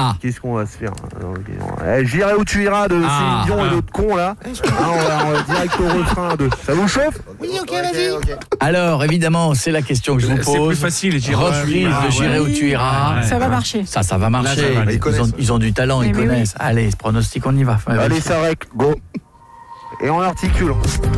Qu'est-ce qu'on va se faire? J'irai où tu iras de Céline Dion et l'autre con là. On va direct au refrain de. Ça vous chauffe? Oui, ok, vas-y. Alors, évidemment, c'est la question que je vous pose. C'est plus facile, reprise de J'irai où tu iras. Ça va marcher. Ça va marcher. Là, Ils ont du talent, ils connaissent. Allez, ce pronostic, on y va. Allez, ça rec, go. Et on articule.